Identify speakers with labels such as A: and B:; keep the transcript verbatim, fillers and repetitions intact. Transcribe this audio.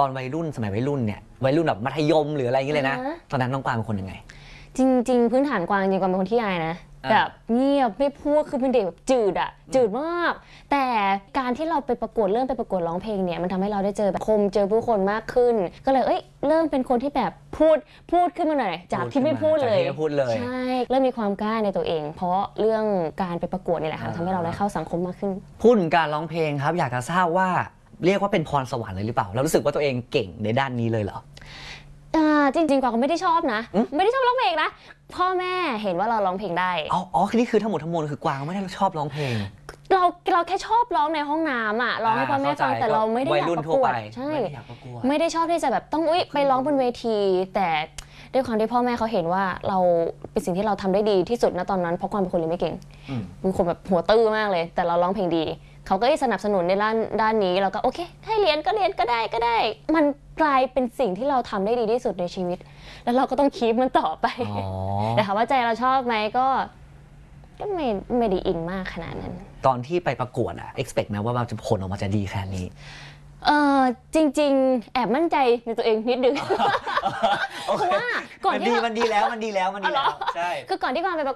A: ตอนวัยรุ่นสมัยวัยรุ่นเนี่ยวัยรุ่นแบบมัธยมหรืออะไรอย่างเงี้ยเลยนะตอนนั้นน้องกวางเป็นคนยังไง
B: จริงๆพื้นฐานกวางจริงกวางเป็นคนที่อายนะแบบเงียบไม่พูดคือเป็นเด็กแบบจืดอะจืดมากแต่การที่เราไปประกวดเริ่มไปประกวดร้องเพลงเนี่ยมันทำให้เราได้เจอแบบคมเจอผู้คนมากขึ้นก็เลยเอ้ยเริ่มเป็นคนที่แบบพูดพูดขึ้นมาหน่อยจากที่ไม่พูดเลยใช่เริ่มมีความกล้าในตัวเองเพราะเรื่องการไปประกวดนี่แหละค่ะทำให้เราได้เข้าสังคมมากขึ้น
A: พูดถึงการร้องเพลงครับอยากจะทราบว่าเรียกว่าเป็นพรสวรรค์เลยหรือเปล่าเรารู้สึกว่าตัวเองเก่งในด้านนี้เลยเหรอ
B: อ่าจริงๆกวางก็ไม่ได้ชอบนะไม่ได้ชอบร้องเพลงนะพ่อแม่เห็นว่าเราร้องเพลงได้
A: อ๋ออ๋อคือนี่คือทั้งหมดทั้งมวลคือกวางไม่ได้ชอบร้องเพลง
B: เราเราแค่ชอบร้องในห้องน้ำอ่ะร้องให้พ่อแม่ฟังแต่เราไม่ได้อยากประกวดใช่ไม่ได้ชอบที่จะแบบต้องอุ๊ยไปร้องบนเวทีแต่ด้วยความที่พ่อแม่เขาเห็นว่าเราเป็นสิ่งที่เราทำได้ดีที่สุดณตอนนั้นเพราะความเป็นคนเรียนไม่เก่งเป็นคนแบบหัวตื้อมากเลยแต่เราร้องเพลงดีเขาก็สนับสนุนในด้านด้านนี้เราก็โอเคให้เรียนก็เรียนก็ได้ก็ได้มันกลายเป็นสิ่งที่เราทำได้ดีที่สุดในชีวิตแล้วเราก็ต้องคีปมันต่อไปแต่ถามว่าใจเราชอบไหมก็ก็ไม่ไม่ได้อินมากขนาดนั้น
A: ตอนที่ไปประกวดอะ expect ไหมว่ามันจะผลออกมาจะดีแค่นี้
B: เออจริงๆแอบมั่นใจในตัวเองนิดนึงเพราะว่าก่อนที่
A: มันดีแล้วมันดีแล้วมันดีแล้วใช่
B: คือก่อนที่กวางไปประ